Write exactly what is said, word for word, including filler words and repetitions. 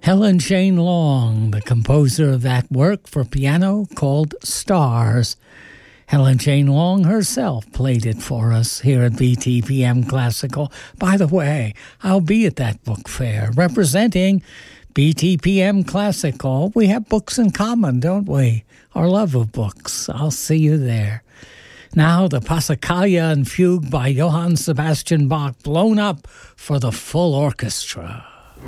Helen Shane Long, the composer of that work for piano called Stars. Helen Shane Long herself played it for us here at B T P M Classical. By the way, I'll be at that book fair representing B T P M Classical. We have books in common, don't we? Our love of books. I'll see you there. Now, the Passacaglia and Fugue by Johann Sebastian Bach, blown up for the full orchestra.